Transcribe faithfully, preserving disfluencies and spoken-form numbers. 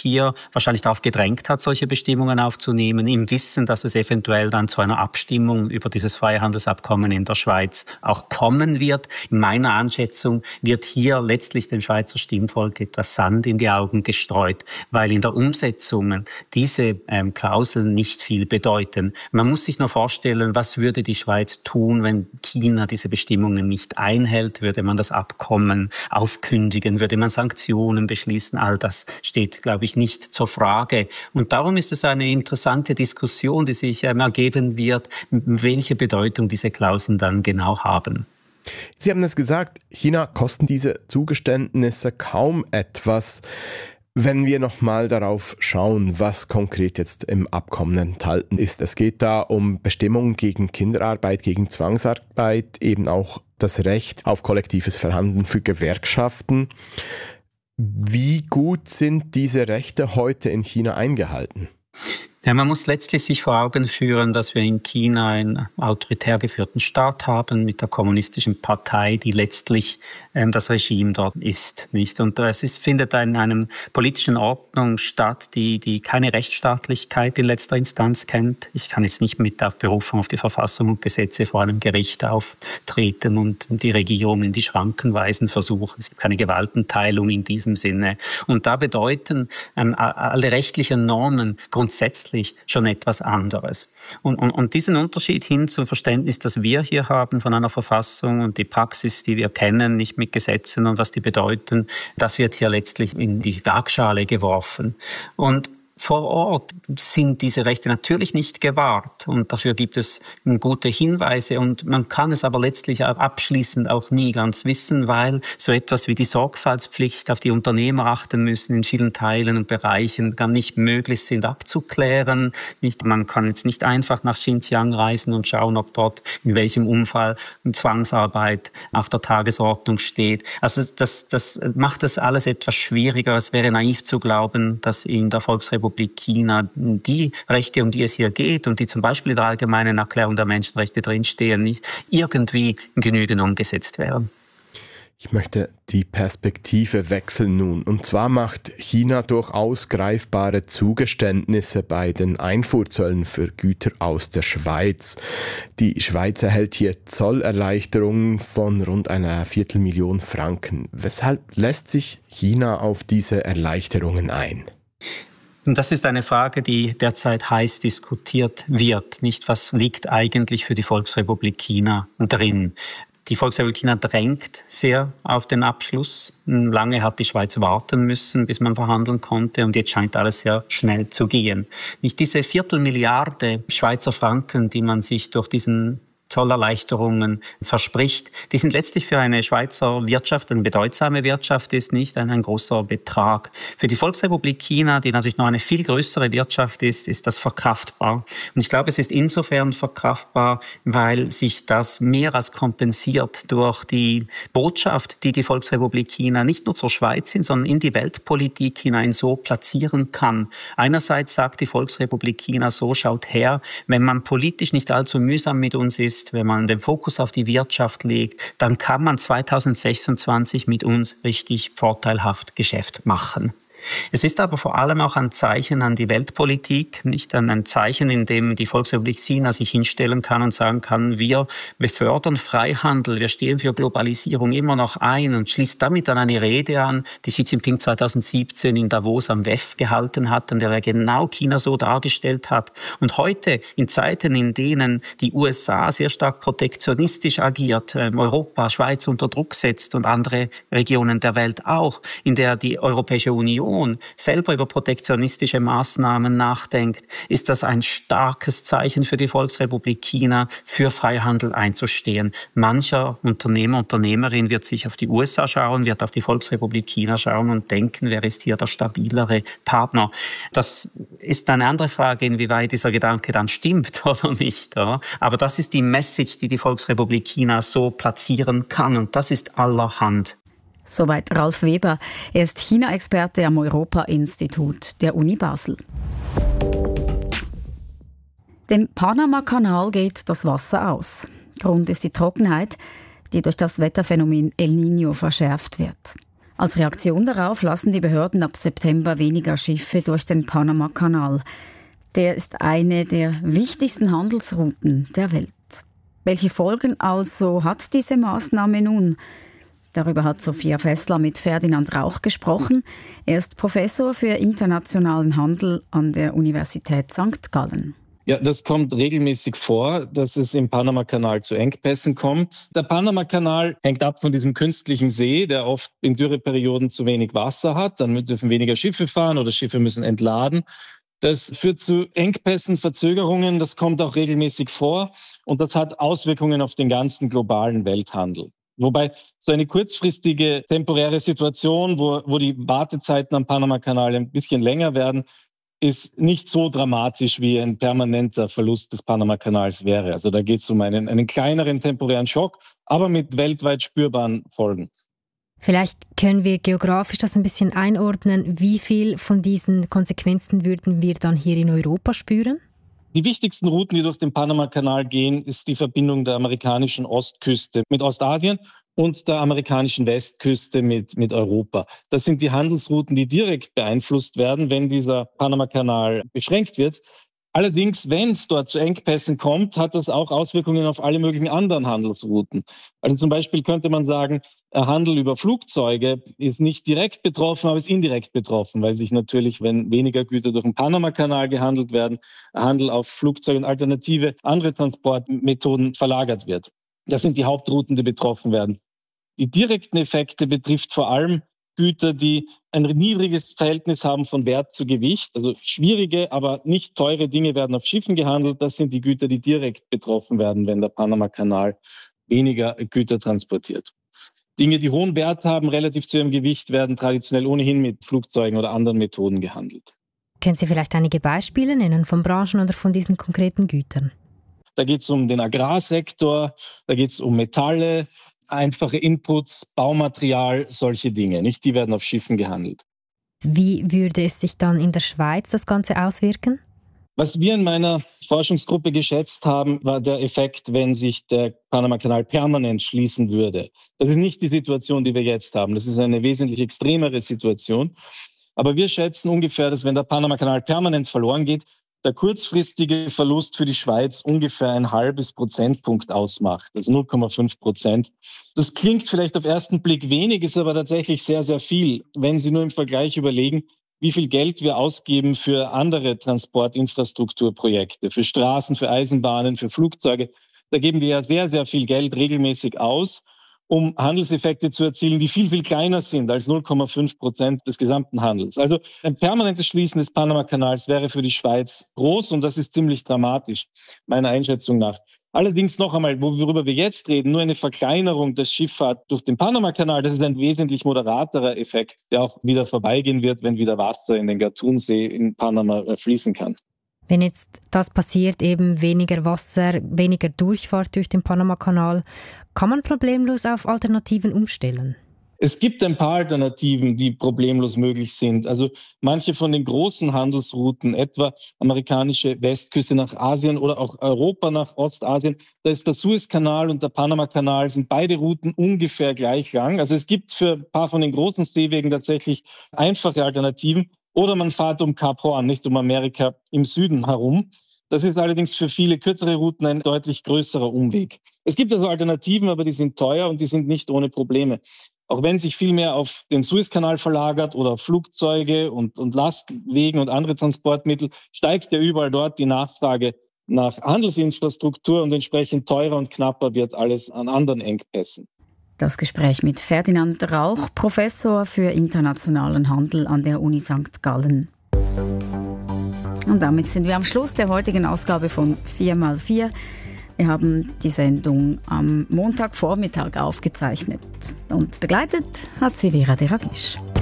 hier wahrscheinlich darauf gedrängt hat, solche Bestimmungen aufzunehmen, im Wissen, dass es eventuell dann zu einer Abstimmung über dieses Freihandelsabkommen in der Schweiz auch kommen wird. In meiner Einschätzung wird hier letztlich dem Schweizer Stimmvolk etwas Sand in die Augen gestreut, weil in der Umsetzung diese ähm, Klauseln nicht viel bedeuten. Man muss sich nur vorstellen, was würde die Schweiz tun, wenn China diese Bestimmungen nicht einhält? Würde man das Abkommen aufkündigen? Würde man Sanktionen beschließen? All das steht, glaube ich, nicht zur Frage. Und darum ist es eine interessante Diskussion, die sich ähm, ergeben wird, welche Bedeutung diese Klauseln dann genau haben. Sie haben es gesagt, China kosten diese Zugeständnisse kaum etwas. Wenn wir nochmal darauf schauen, was konkret jetzt im Abkommen enthalten ist. Es geht da um Bestimmungen gegen Kinderarbeit, gegen Zwangsarbeit, eben auch das Recht auf kollektives Verhandeln für Gewerkschaften. Wie gut sind diese Rechte heute in China eingehalten? Ja, man muss letztlich sich vor Augen führen, dass wir in China einen autoritär geführten Staat haben mit der kommunistischen Partei, die letztlich ähm, das Regime dort ist, nicht? Und es ist, findet in einem politischen Ordnung statt, die, die keine Rechtsstaatlichkeit in letzter Instanz kennt. Ich kann jetzt nicht mit auf Berufung auf die Verfassung und Gesetze vor einem Gericht auftreten und die Regierung in die Schranken weisen versuchen. Es gibt keine Gewaltenteilung in diesem Sinne. Und da bedeuten ähm, alle rechtlichen Normen grundsätzlich schon etwas anderes. Und, und, und diesen Unterschied hin zum Verständnis, das wir hier haben von einer Verfassung und die Praxis, die wir kennen, nicht mit Gesetzen und was die bedeuten, das wird hier letztlich in die Waagschale geworfen. Und vor Ort sind diese Rechte natürlich nicht gewahrt und dafür gibt es gute Hinweise und man kann es aber letztlich abschließend auch nie ganz wissen, weil so etwas wie die Sorgfaltspflicht, auf die Unternehmer achten müssen, in vielen Teilen und Bereichen gar nicht möglich sind abzuklären. Nicht, man kann jetzt nicht einfach nach Xinjiang reisen und schauen, ob dort in welchem Umfall Zwangsarbeit auf der Tagesordnung steht. Also das, das macht das alles etwas schwieriger. Es wäre naiv zu glauben, dass in der Volksrepublik China die Rechte, um die es hier geht und die zum Beispiel in der Allgemeinen Erklärung der Menschenrechte drinstehen, nicht irgendwie genügend umgesetzt werden. Ich möchte die Perspektive wechseln nun. Und zwar macht China durchaus greifbare Zugeständnisse bei den Einfuhrzöllen für Güter aus der Schweiz. Die Schweiz erhält hier Zollerleichterungen von rund einer Viertelmillion Franken. Weshalb lässt sich China auf diese Erleichterungen ein? Und das ist eine Frage, die derzeit heiß diskutiert wird. Nicht, was liegt eigentlich für die Volksrepublik China drin? Die Volksrepublik China drängt sehr auf den Abschluss. Lange hat die Schweiz warten müssen, bis man verhandeln konnte. Und jetzt scheint alles sehr schnell zu gehen. Nicht diese Viertelmilliarde Schweizer Franken, die man sich durch diesen Zollerleichterungen verspricht, die sind letztlich für eine Schweizer Wirtschaft, eine bedeutsame Wirtschaft ist, nicht ein, ein großer Betrag. Für die Volksrepublik China, die natürlich noch eine viel größere Wirtschaft ist, ist das verkraftbar. Und ich glaube, es ist insofern verkraftbar, weil sich das mehr als kompensiert durch die Botschaft, die die Volksrepublik China nicht nur zur Schweiz hin, sondern in die Weltpolitik hinein so platzieren kann. Einerseits sagt die Volksrepublik China so, schaut her, wenn man politisch nicht allzu mühsam mit uns ist, wenn man den Fokus auf die Wirtschaft legt, dann kann man zweitausendsechsundzwanzig mit uns richtig vorteilhaft Geschäft machen. Es ist aber vor allem auch ein Zeichen an die Weltpolitik, nicht ein Zeichen, in dem die Volksrepublik China sich hinstellen kann und sagen kann, wir befördern Freihandel, wir stehen für Globalisierung immer noch ein und schließt damit dann eine Rede an, die Xi Jinping zweitausendsiebzehn in Davos am W E F gehalten hat, in der er genau China so dargestellt hat. Und heute, in Zeiten, in denen die U S A sehr stark protektionistisch agiert, Europa, Schweiz unter Druck setzt und andere Regionen der Welt auch, in der die Europäische Union selber über protektionistische Maßnahmen nachdenkt, ist das ein starkes Zeichen für die Volksrepublik China, für Freihandel einzustehen. Mancher Unternehmer, Unternehmerin wird sich auf die U S A schauen, wird auf die Volksrepublik China schauen und denken, wer ist hier der stabilere Partner. Das ist eine andere Frage, inwieweit dieser Gedanke dann stimmt oder nicht. Aber das ist die Message, die die Volksrepublik China so platzieren kann und das ist allerhand. Soweit Ralf Weber. Er ist China-Experte am Europa-Institut der Uni Basel. Dem Panama-Kanal geht das Wasser aus. Grund ist die Trockenheit, die durch das Wetterphänomen El Niño verschärft wird. Als Reaktion darauf lassen die Behörden ab September weniger Schiffe durch den Panama-Kanal. Der ist eine der wichtigsten Handelsrouten der Welt. Welche Folgen also hat diese Maßnahme nun? Darüber hat Sophia Fessler mit Ferdinand Rauch gesprochen. Er ist Professor für internationalen Handel an der Universität Sankt Gallen. Ja, das kommt regelmäßig vor, dass es im Panama-Kanal zu Engpässen kommt. Der Panama-Kanal hängt ab von diesem künstlichen See, der oft in Dürreperioden zu wenig Wasser hat. Dann dürfen weniger Schiffe fahren oder Schiffe müssen entladen. Das führt zu Engpässen, Verzögerungen. Das kommt auch regelmäßig vor. Und das hat Auswirkungen auf den ganzen globalen Welthandel. Wobei so eine kurzfristige, temporäre Situation, wo, wo die Wartezeiten am Panama-Kanal ein bisschen länger werden, ist nicht so dramatisch, wie ein permanenter Verlust des Panama-Kanals wäre. Also da geht es um einen, einen kleineren temporären Schock, aber mit weltweit spürbaren Folgen. Vielleicht können wir geografisch das ein bisschen einordnen. Wie viel von diesen Konsequenzen würden wir dann hier in Europa spüren? Die wichtigsten Routen, die durch den Panama-Kanal gehen, ist die Verbindung der amerikanischen Ostküste mit Ostasien und der amerikanischen Westküste mit, mit Europa. Das sind die Handelsrouten, die direkt beeinflusst werden, wenn dieser Panama-Kanal beschränkt wird. Allerdings, wenn es dort zu Engpässen kommt, hat das auch Auswirkungen auf alle möglichen anderen Handelsrouten. Also zum Beispiel könnte man sagen, Handel über Flugzeuge ist nicht direkt betroffen, aber ist indirekt betroffen, weil sich natürlich, wenn weniger Güter durch den Panama-Kanal gehandelt werden, Handel auf Flugzeuge und alternative andere Transportmethoden verlagert wird. Das sind die Hauptrouten, die betroffen werden. Die direkten Effekte betrifft vor allem Güter, die ein niedriges Verhältnis haben von Wert zu Gewicht. Also schwierige, aber nicht teure Dinge werden auf Schiffen gehandelt. Das sind die Güter, die direkt betroffen werden, wenn der Panama-Kanal weniger Güter transportiert. Dinge, die hohen Wert haben, relativ zu ihrem Gewicht, werden traditionell ohnehin mit Flugzeugen oder anderen Methoden gehandelt. Können Sie vielleicht einige Beispiele nennen von Branchen oder von diesen konkreten Gütern? Da geht es um den Agrarsektor, da geht es um Metalle, einfache Inputs, Baumaterial, solche Dinge, nicht? Die werden auf Schiffen gehandelt. Wie würde es sich dann in der Schweiz das Ganze auswirken? Was wir in meiner Forschungsgruppe geschätzt haben, war der Effekt, wenn sich der Panama-Kanal permanent schließen würde. Das ist nicht die Situation, die wir jetzt haben. Das ist eine wesentlich extremere Situation. Aber wir schätzen ungefähr, dass wenn der Panama-Kanal permanent verloren geht, der kurzfristige Verlust für die Schweiz ungefähr ein halbes Prozentpunkt ausmacht, also null Komma fünf Prozent. Das klingt vielleicht auf den ersten Blick wenig, ist aber tatsächlich sehr, sehr viel, wenn Sie nur im Vergleich überlegen, wie viel Geld wir ausgeben für andere Transportinfrastrukturprojekte, für Straßen, für Eisenbahnen, für Flugzeuge. Da geben wir ja sehr, sehr viel Geld regelmäßig aus, um Handelseffekte zu erzielen, die viel, viel kleiner sind als null Komma fünf Prozent des gesamten Handels. Also ein permanentes Schließen des Panama-Kanals wäre für die Schweiz groß und das ist ziemlich dramatisch, meiner Einschätzung nach. Allerdings noch einmal, worüber wir jetzt reden, nur eine Verkleinerung der Schifffahrt durch den Panama-Kanal, das ist ein wesentlich moderaterer Effekt, der auch wieder vorbeigehen wird, wenn wieder Wasser in den Gatun-See in Panama fließen kann. Wenn jetzt das passiert, eben weniger Wasser, weniger Durchfahrt durch den Panama-Kanal, kann man problemlos auf Alternativen umstellen? Es gibt ein paar Alternativen, die problemlos möglich sind. Also manche von den großen Handelsrouten, etwa amerikanische Westküste nach Asien oder auch Europa nach Ostasien, da ist der Suezkanal und der Panama-Kanal, sind beide Routen ungefähr gleich lang. Also es gibt für ein paar von den großen Seewegen tatsächlich einfache Alternativen. Oder man fährt um Kap Horn, nicht um Amerika, im Süden herum. Das ist allerdings für viele kürzere Routen ein deutlich größerer Umweg. Es gibt also Alternativen, aber die sind teuer und die sind nicht ohne Probleme. Auch wenn sich viel mehr auf den Suezkanal verlagert oder auf Flugzeuge und, und Lastwegen und andere Transportmittel, steigt ja überall dort die Nachfrage nach Handelsinfrastruktur und entsprechend teurer und knapper wird alles an anderen Engpässen. Das Gespräch mit Ferdinand Rauch, Professor für internationalen Handel an der Uni Sankt Gallen. Und damit sind wir am Schluss der heutigen Ausgabe von vier mal vier. Wir haben die Sendung am Montagvormittag aufgezeichnet und begleitet hat sie Vera de Ragisch.